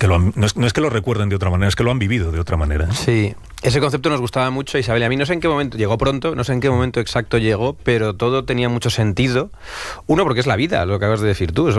que no es que lo recuerden de otra manera, es que lo han vivido de otra manera. Sí, ese concepto nos gustaba mucho, Isabel. A mí no sé en qué momento, llegó pronto, no sé en qué momento exacto llegó, pero todo tenía mucho sentido. Uno, porque es la vida, lo que acabas de decir tú,